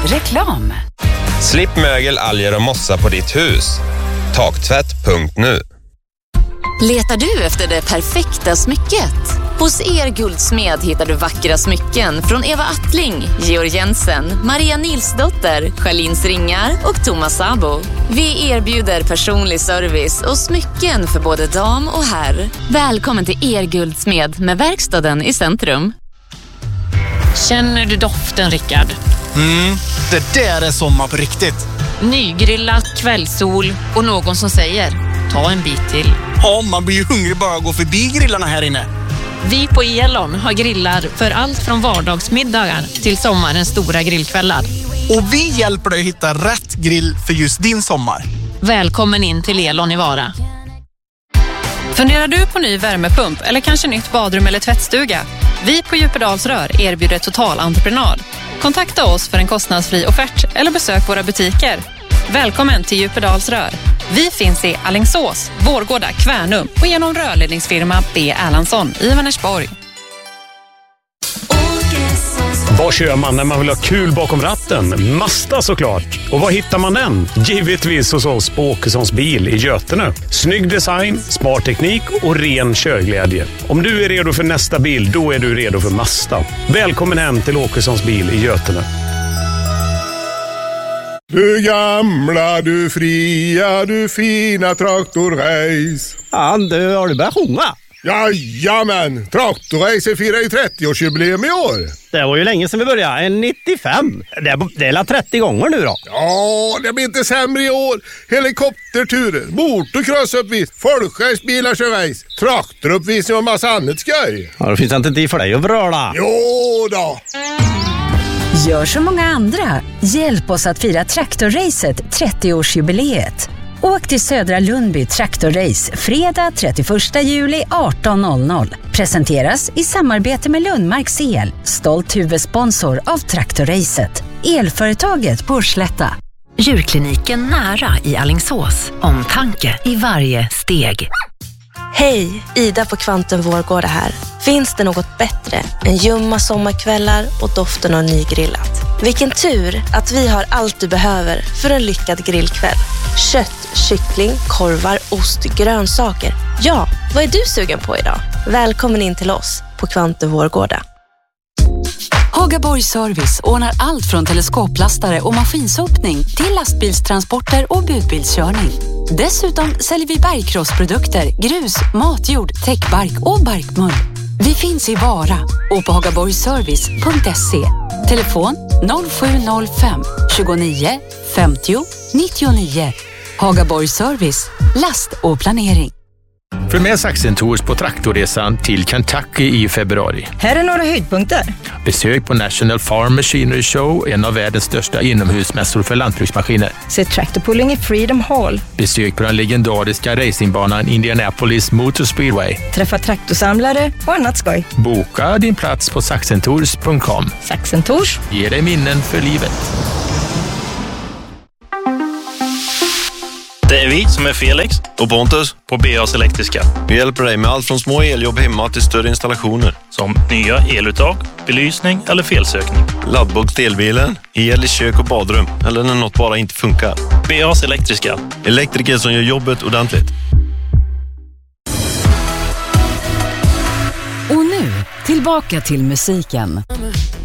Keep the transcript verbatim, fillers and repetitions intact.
Reklam. Slipp mögel, alger och mossa på ditt hus. Taktvätt punkt nu. Letar du efter det perfekta smycket? Hos Er Guldsmed hittar du vackra smycken från Eva Attling, Georg Jensen, Maria Nilsdotter, Charlins Ringar och Thomas Sabo. Vi erbjuder personlig service och smycken för både dam och herr. Välkommen till Er Guldsmed med verkstaden i centrum. Känner du doften, Rickard? Mm, det där är sommar på riktigt. Nygrillat, kvällssol och någon som säger, ta en bit till. Ja, man blir ju hungrig bara att gå förbi grillarna här inne. Vi på Elon har grillar för allt från vardagsmiddagar till sommarens stora grillkvällar. Och vi hjälper dig att hitta rätt grill för just din sommar. Välkommen in till Elon i Vara. Funderar du på ny värmepump eller kanske nytt badrum eller tvättstuga? Vi på Djupedalsrör erbjuder total entreprenad. Kontakta oss för en kostnadsfri offert eller besök våra butiker. Välkommen till Djupedalsrör. Vi finns i Alingsås, Vårgårda, Kvärnum och genom rörledningsfirma B. Erlandsson i Vänersborg. Vad kör man när man vill ha kul bakom ratten? Mazda såklart. Och var hittar man den? Givetvis hos oss på Åkessons bil i Götene. Snygg design, smart teknik och ren körglädje. Om du är redo för nästa bil, då är du redo för Mazda. Välkommen hem till Åkessons bil i Götene. Du gamla, du fria, du fina traktorrace. Ja, du har du börjat sjunga? Jajamän, traktorrace firar ju trettioårsjubileum i år. Det var ju länge sedan vi började, en nittiofem. Det är, det är la trettio gånger nu då. Ja, det blir inte sämre i år. Helikopterturer, motocrossuppvis, folkracebilar kör race, traktoruppvisning och massa annat skoj. Ja, det finns inte tid för dig att vröla. Jo då. Gör som många andra. Hjälp oss att fira traktorracet trettioårsjubileet. Åk till Södra Lundby Traktorrace fredag trettioförsta juli arton noll noll. Presenteras i samarbete med Lundmarks El, stolt huvudsponsor av Traktorracet. Elföretaget på Slätta. Djurkliniken nära i Alingsås. Omtanke i varje steg. Hej, Ida på Kvanten Vårgårda här. Finns det något bättre än ljumma sommarkvällar och doften av nygrillat? Vilken tur att vi har allt du behöver för en lyckad grillkväll. Kött, kyckling, korvar, ost, grönsaker. Ja, vad är du sugen på idag? Välkommen in till oss på Kvanten Vårgårda. Hagaborg Service ordnar allt från teleskoplastare och maskinsopning till lastbilstransporter och budbilskörning. Dessutom säljer vi bergkrossprodukter, grus, matjord, täckbark och barkmull. Vi finns i Vara och på hagaborgservice punkt se. Telefon noll sju noll fem tjugonio femtio nittionio. Hagaborg Service, last och planering. För med Saxen Tours på traktorresan till Kentucky i februari. Här är några höjdpunkter. Besök på National Farm Machinery Show, en av världens största inomhusmässor för lantbruksmaskiner. Se traktorpulling i Freedom Hall. Besök på den legendariska racingbanan Indianapolis Motor Speedway. Träffa traktorsamlare och annat skoj. Boka din plats på saxen tours punkt com. Saxen Tours ger dig minnen för livet. Det är vi som är Felix och Pontus på B A S Elektriska. Vi hjälper dig med allt från små eljobb hemma till större installationer. Som nya eluttag, belysning eller felsökning. Laddbox till elbilen, el i kök och badrum eller när något bara inte funkar. B A S Elektriska. Elektriker som gör jobbet ordentligt. Och nu, tillbaka till musiken.